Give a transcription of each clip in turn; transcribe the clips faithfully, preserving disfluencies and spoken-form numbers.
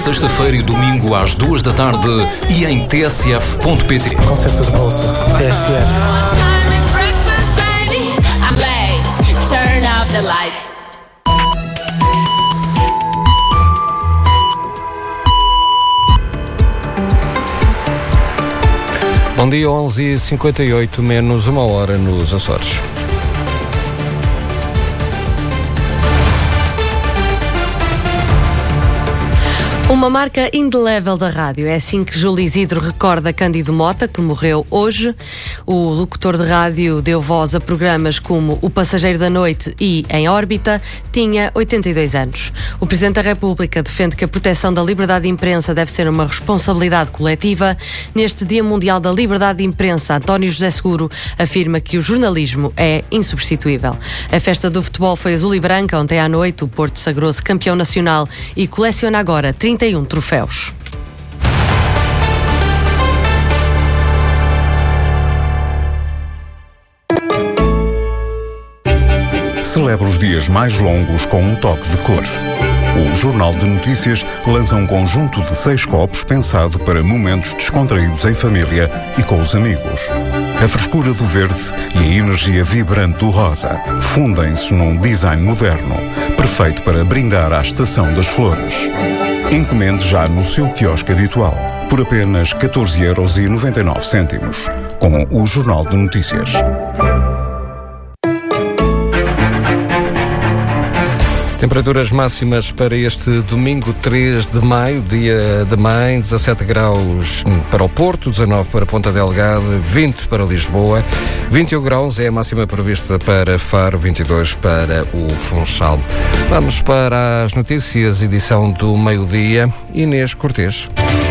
sexta-feira e domingo às duas da tarde e em t s f ponto p t. Concerto de bolsa, T S F. Bom dia, onze e cinquenta e oito, menos uma hora nos Açores. Uma marca indelével da rádio. É assim que Júlio Isidro recorda Cândido Mota, que morreu hoje. O locutor de rádio deu voz a programas como O Passageiro da Noite e Em Órbita. Tinha oitenta e dois anos. O Presidente da República defende que a proteção da liberdade de imprensa deve ser uma responsabilidade coletiva. Neste Dia Mundial da Liberdade de Imprensa, António José Seguro afirma que o jornalismo é insubstituível. A festa do futebol foi azul e branca. Ontem à noite, o Porto sagrou-se campeão nacional e coleciona agora trinta e um troféus. Celebra os dias mais longos com um toque de cor. O Jornal de Notícias lança um conjunto de seis copos pensado para momentos descontraídos em família e com os amigos. A frescura do verde e a energia vibrante do rosa fundem-se num design moderno, perfeito para brindar à estação das flores. Encomende já no seu quiosque habitual, por apenas catorze euros e noventa e nove cêntimos, com o Jornal de Notícias. Temperaturas máximas para este domingo, três de maio, dia da mãe, dezassete graus para o Porto, dezanove para Ponta Delgada, vinte para Lisboa, vinte e um graus é a máxima prevista para Faro, vinte e dois para o Funchal. Vamos para as notícias, edição do meio-dia, Inês Cortês.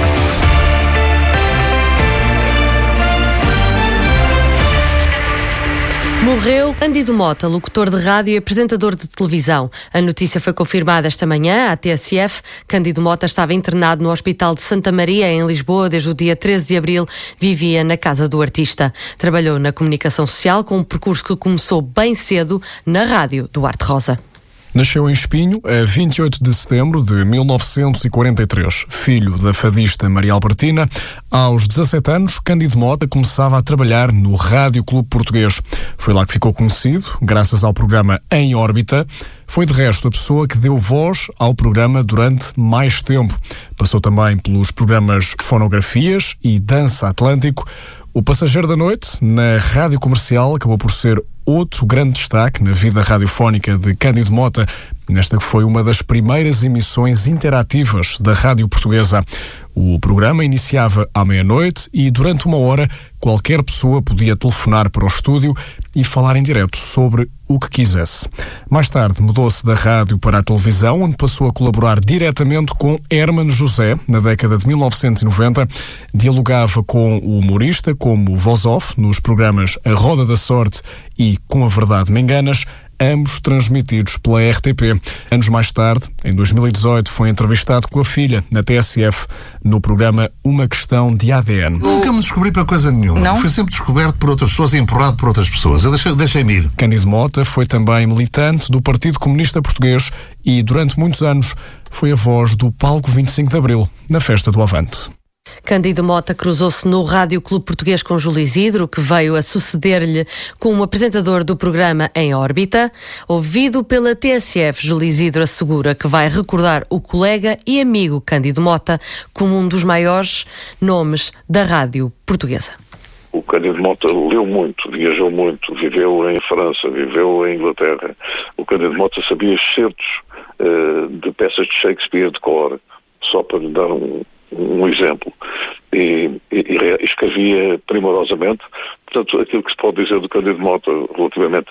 Morreu Cândido Mota, locutor de rádio e apresentador de televisão. A notícia foi confirmada esta manhã à T S F. Cândido Mota estava internado no Hospital de Santa Maria, em Lisboa, desde o dia treze de abril. Vivia na casa do artista. Trabalhou na comunicação social, com um percurso que começou bem cedo na rádio do Arte Rosa. Nasceu em Espinho a vinte e oito de setembro de mil novecentos e quarenta e três. Filho da fadista Maria Albertina, aos dezassete anos, Cândido Mota começava a trabalhar no Rádio Clube Português. Foi lá que ficou conhecido, graças ao programa Em Órbita. Foi, de resto, a pessoa que deu voz ao programa durante mais tempo. Passou também pelos programas Fonografias e Dança Atlântico. O Passageiro da Noite, na Rádio Comercial, acabou por ser outro grande destaque na vida radiofónica de Cândido Mota, nesta que foi uma das primeiras emissões interativas da Rádio Portuguesa. O programa iniciava à meia-noite e, durante uma hora, qualquer pessoa podia telefonar para o estúdio e falar em direto sobre o que quisesse. Mais tarde, mudou-se da rádio para a televisão, onde passou a colaborar diretamente com Hermano José, na década de mil novecentos e noventa. Dialogava com o humorista, como voz-off, nos programas A Roda da Sorte e Com a Verdade Me Enganas, ambos transmitidos pela R T P. Anos mais tarde, em dois mil e dezoito, foi entrevistado com a filha, na T S F, no programa Uma Questão de A D N. Nunca me descobri para coisa nenhuma. Não? Fui sempre descoberto por outras pessoas e empurrado por outras pessoas. Eu deixei, deixei-me ir. Cândido Mota foi também militante do Partido Comunista Português e, durante muitos anos, foi a voz do Palco vinte e cinco de Abril, na Festa do Avante. Cândido Mota cruzou-se no Rádio Clube Português com Júlio Isidro, que veio a suceder-lhe como apresentador do programa Em Órbita. Ouvido pela T S F, Júlio Isidro assegura que vai recordar o colega e amigo Cândido Mota como um dos maiores nomes da rádio portuguesa. O Cândido Mota leu muito, viajou muito, viveu em França, viveu em Inglaterra. O Cândido Mota sabia excertos uh, de peças de Shakespeare de cor, só para lhe dar um um exemplo, e, e, e escrevia primorosamente. Portanto, aquilo que se pode dizer do Cândido Mota relativamente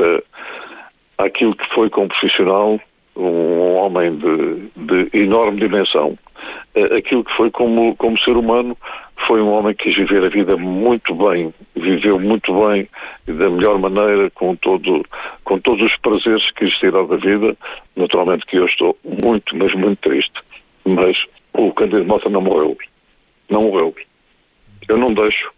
a, àquilo que foi como profissional, um homem de, de enorme dimensão, aquilo que foi como, como ser humano, foi um homem que quis viver a vida muito bem, viveu muito bem, da melhor maneira, com, todo, com todos os prazeres que existirão da vida. Naturalmente que eu estou muito, mas muito triste, mas o Cândido Mota não morreu. Não morreu. Eu não deixo.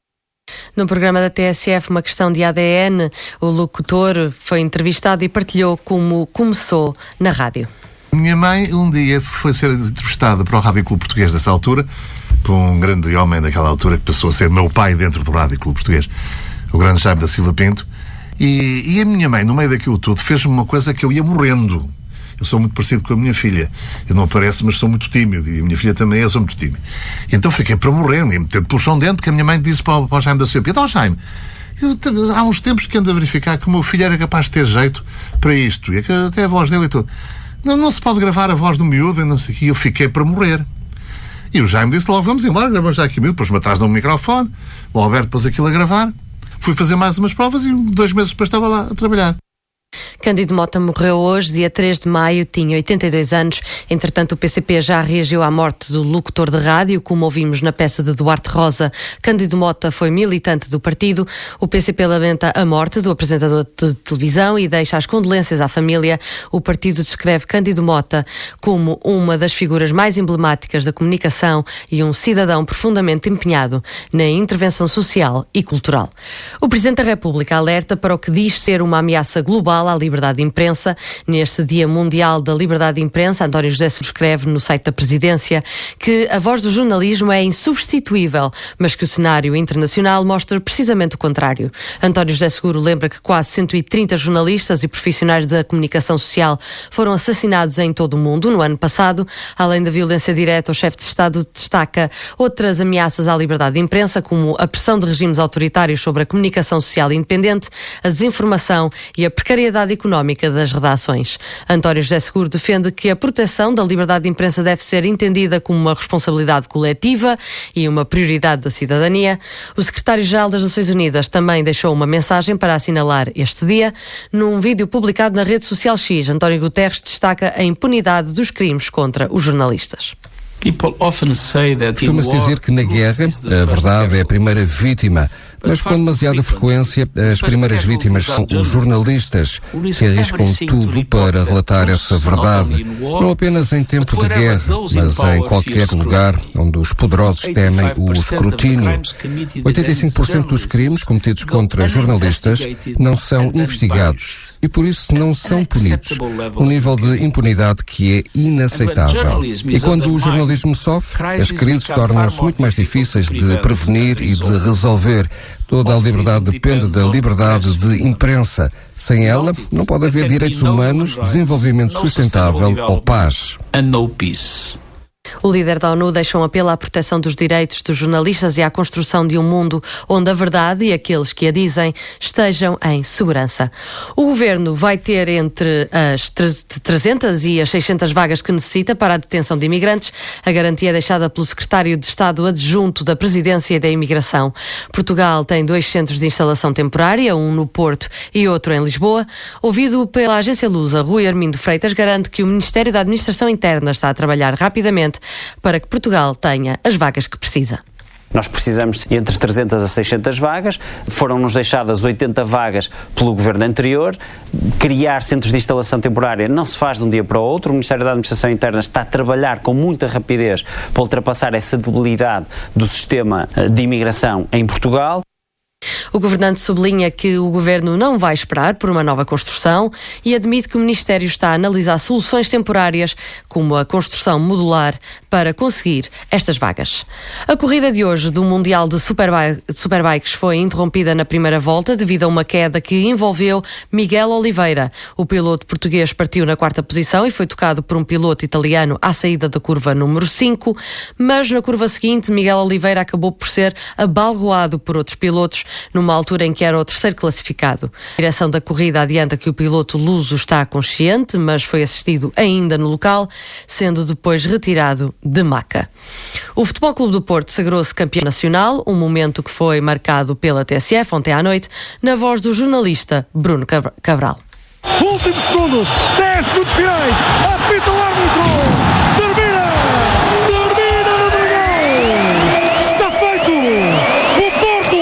No programa da T S F, Uma Questão de A D N, o locutor foi entrevistado e partilhou como começou na rádio. Minha mãe um dia foi ser entrevistada para o Rádio Clube Português dessa altura, por um grande homem daquela altura que passou a ser meu pai dentro do Rádio Clube Português, o grande Jaime da Silva Pinto, e, e a minha mãe, no meio daquilo tudo, fez-me uma coisa que eu ia morrendo. Eu sou muito parecido com a minha filha. Eu não apareço, mas sou muito tímido, e a minha filha também, eu sou muito tímido. Então fiquei para morrer, me meter de puxão dentro, porque a minha mãe disse para o, para o Jaime da Silva Pinto: "Então, Jaime, eu, há uns tempos que ando a verificar que o meu filho era capaz de ter jeito para isto, e até a voz dele e tudo. Não, não se pode gravar a voz do miúdo e não sei o quê." Eu fiquei para morrer. E o Jaime disse logo: "Vamos embora, gravamos já aqui o miúdo." Depois me atrás de um microfone, o Alberto pôs aquilo a gravar. Fui fazer mais umas provas e dois meses depois estava lá a trabalhar. Cândido Mota morreu hoje, dia três de maio, tinha oitenta e dois anos. Entretanto, o P C P já reagiu à morte do locutor de rádio, como ouvimos na peça de Duarte Rosa. Cândido Mota foi militante do partido. O P C P lamenta a morte do apresentador de televisão e deixa as condolências à família. O partido descreve Cândido Mota como uma das figuras mais emblemáticas da comunicação e um cidadão profundamente empenhado na intervenção social e cultural. O Presidente da República alerta para o que diz ser uma ameaça global à liberdade de imprensa. Neste Dia Mundial da Liberdade de Imprensa, António José Seguro escreve no site da Presidência que a voz do jornalismo é insubstituível, mas que o cenário internacional mostra precisamente o contrário. António José Seguro lembra que quase cento e trinta jornalistas e profissionais da comunicação social foram assassinados em todo o mundo no ano passado. Além da violência direta, o chefe de Estado destaca outras ameaças à liberdade de imprensa, como a pressão de regimes autoritários sobre a comunicação social independente, a desinformação e a precariedade económica das redações. António José Seguro defende que a proteção da liberdade de imprensa deve ser entendida como uma responsabilidade coletiva e uma prioridade da cidadania. O secretário-geral das Nações Unidas também deixou uma mensagem para assinalar este dia. Num vídeo publicado na rede social X, António Guterres destaca a impunidade dos crimes contra os jornalistas. Costuma-se dizer que na guerra a verdade é a primeira vítima, mas com demasiada frequência as primeiras vítimas são os jornalistas, que arriscam tudo para relatar essa verdade, não apenas em tempo de guerra, mas em qualquer lugar onde os poderosos temem o escrutínio. oitenta e cinco por cento dos crimes cometidos contra jornalistas não são investigados e por isso não são punidos, um nível de impunidade que é inaceitável. E quando o jornalismo sofre, as crises tornam-se muito mais difíceis de prevenir e de resolver. Toda a liberdade depende da liberdade de imprensa. Sem ela, não pode haver direitos humanos, desenvolvimento sustentável ou paz. O líder da ONU deixa um apelo à proteção dos direitos dos jornalistas e à construção de um mundo onde a verdade e aqueles que a dizem estejam em segurança. O governo vai ter entre as trezentas e as seiscentas vagas que necessita para a detenção de imigrantes. A garantia é deixada pelo secretário de Estado adjunto da Presidência e da Imigração. Portugal tem dois centros de instalação temporária, um no Porto e outro em Lisboa. Ouvido pela agência Lusa, Rui Armindo Freitas garante que o Ministério da Administração Interna está a trabalhar rapidamente para que Portugal tenha as vagas que precisa. Nós precisamos entre trezentas a seiscentas vagas, foram-nos deixadas oitenta vagas pelo governo anterior. Criar centros de instalação temporária não se faz de um dia para o outro. O Ministério da Administração Interna está a trabalhar com muita rapidez para ultrapassar essa debilidade do sistema de imigração em Portugal. O governante sublinha que o governo não vai esperar por uma nova construção e admite que o Ministério está a analisar soluções temporárias, como a construção modular, para conseguir estas vagas. A corrida de hoje do Mundial de Superbikes foi interrompida na primeira volta devido a uma queda que envolveu Miguel Oliveira. O piloto português partiu na quarta posição e foi tocado por um piloto italiano à saída da curva número cinco, mas na curva seguinte Miguel Oliveira acabou por ser abalroado por outros pilotos, numa altura em que era o terceiro classificado. A direção da corrida adianta que o piloto luso está consciente, mas foi assistido ainda no local, sendo depois retirado de maca. O Futebol Clube do Porto sagrou-se campeão nacional, um momento que foi marcado pela T S F ontem à noite, na voz do jornalista Bruno Cabral. Últimos segundos, dez minutos finais, apita o árbitro, termina, termina no Dragão, está feito, o Porto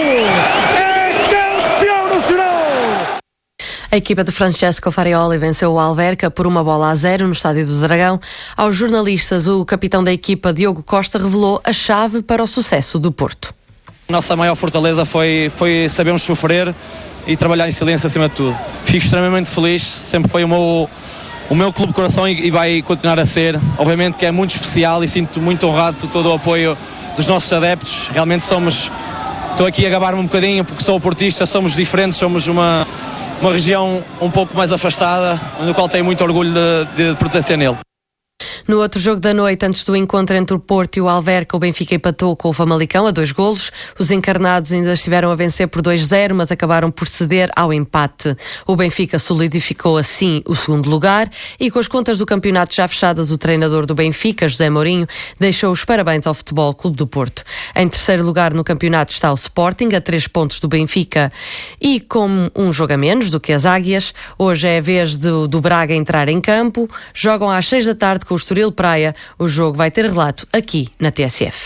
é campeão nacional. A equipa de Francesco Farioli venceu o Alverca por uma bola a zero no Estádio do Dragão. Aos jornalistas, o capitão da equipa, Diogo Costa, revelou a chave para o sucesso do Porto. Nossa maior fortaleza foi, foi sabermos sofrer e trabalhar em silêncio acima de tudo. Fico extremamente feliz, sempre foi o meu, o meu clube de coração e, e vai continuar a ser. Obviamente que é muito especial e sinto muito honrado por todo o apoio dos nossos adeptos. Realmente somos, estou aqui a gabar-me um bocadinho porque sou portista, somos diferentes, somos uma, uma região um pouco mais afastada, no qual tenho muito orgulho de, de pertencer nele. No outro jogo da noite, antes do encontro entre o Porto e o Alverca, o Benfica empatou com o Famalicão a dois golos. Os encarnados ainda estiveram a vencer por dois a zero, mas acabaram por ceder ao empate. O Benfica solidificou assim o segundo lugar e, com as contas do campeonato já fechadas, o treinador do Benfica, José Mourinho, deixou os parabéns ao Futebol Clube do Porto. Em terceiro lugar no campeonato está o Sporting, a três pontos do Benfica e com um jogo a menos do que as Águias. Hoje é a vez do, do Braga entrar em campo. Jogam às seis da tarde com o Estoril Praia. O jogo vai ter relato aqui na T S F.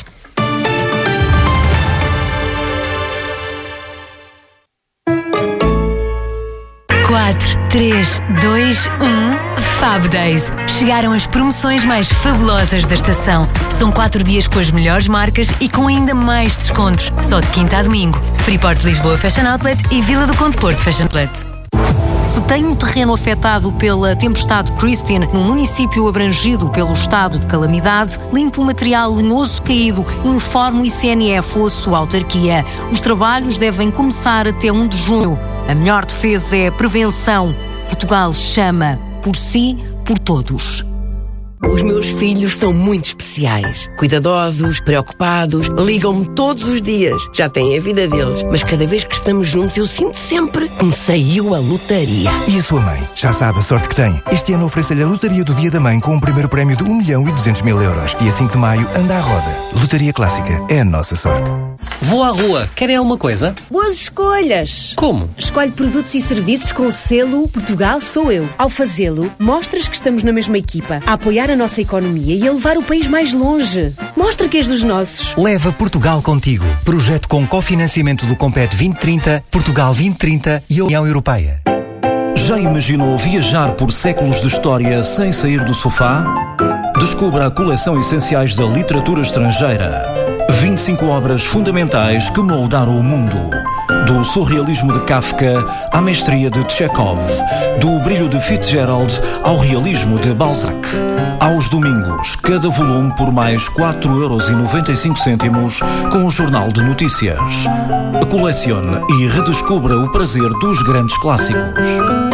quatro, três, dois, um Fab Days. Chegaram as promoções mais fabulosas da estação. São quatro dias com as melhores marcas e com ainda mais descontos. Só de quinta a domingo. Freeport Lisboa Fashion Outlet e Vila do Conde Porto Fashion Outlet. Se tem um terreno afetado pela tempestade Christine no município abrangido pelo estado de calamidade, limpe o material lenhoso caído, informe o I C N F ou a sua autarquia. Os trabalhos devem começar até um de junho. A melhor defesa é a prevenção. Portugal chama por si, por todos. Os meus filhos são muito especiais. Cuidadosos, preocupados, ligam-me todos os dias. Já têm a vida deles, mas cada vez que estamos juntos eu sinto sempre que me saiu a lotaria. E a sua mãe? Já sabe a sorte que tem. Este ano oferece-lhe a Lotaria do Dia da Mãe com um primeiro prémio de um milhão e duzentos mil euros. Dia cinco de maio, anda à roda. Lotaria Clássica é a nossa sorte. Vou à rua. Querem alguma coisa? Boas escolhas! Como? Escolhe produtos e serviços com o selo Portugal Sou Eu. Ao fazê-lo, mostras que estamos na mesma equipa, a apoiar a nossa economia e a levar o país mais longe. Mostra que és dos nossos. Leva Portugal contigo. Projeto com cofinanciamento do Compete vinte trinta, Portugal vinte trinta e a União Europeia. Já imaginou viajar por séculos de história sem sair do sofá? Descubra a coleção Essenciais da Literatura Estrangeira. vinte e cinco obras fundamentais que moldaram o mundo. Do surrealismo de Kafka à mestria de Chekhov. Do brilho de Fitzgerald ao realismo de Balzac. Aos domingos, cada volume por mais quatro euros e noventa e cinco cêntimos com o Jornal de Notícias. Colecione e redescubra o prazer dos grandes clássicos.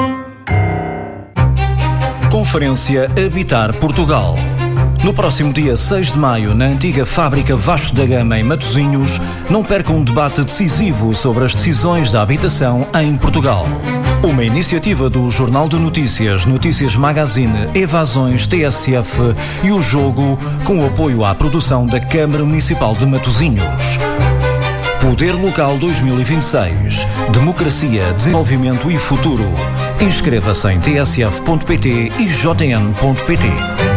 Conferência Habitar Portugal. No próximo dia seis de maio, na antiga fábrica Vasco da Gama, em Matosinhos, não perca um debate decisivo sobre as decisões da habitação em Portugal. Uma iniciativa do Jornal de Notícias, Notícias Magazine, Evasões, T S F e O Jogo, com o apoio à produção da Câmara Municipal de Matosinhos. Poder Local dois mil e vinte e seis. Democracia, Desenvolvimento e Futuro. Inscreva-se em t s f ponto p t e j n ponto p t.